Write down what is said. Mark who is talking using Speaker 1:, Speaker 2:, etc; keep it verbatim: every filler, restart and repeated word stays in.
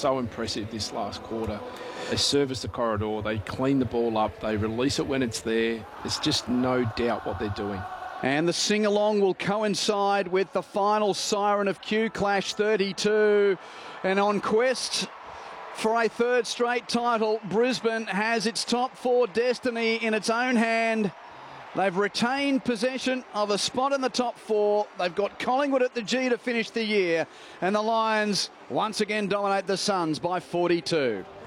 Speaker 1: so impressive this last quarter. They service the corridor, they clean the ball up, they release it when it's there. There's just no doubt what they're doing.
Speaker 2: And the sing-along will coincide with the final siren of Q Clash thirty-two. And on quest for a third straight title, Brisbane has its top four destiny in its own hand. They've retained possession of a spot in the top four. They've got Collingwood at the G to finish the year. And the Lions once again dominate the Suns by forty-two.